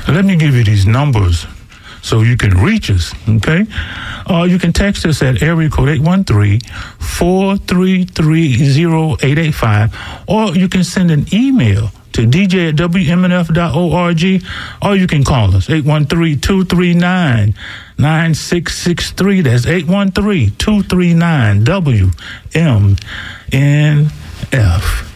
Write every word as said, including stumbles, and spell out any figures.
Let me give you these numbers so you can reach us, okay? Uh, you can text us at area code eight one three, four three three, zero eight eight five, or you can send an email to d j at w m n f dot org, or you can call us, eight one three, two three nine, nine six six three. That's eight one three, two three nine, W M N F.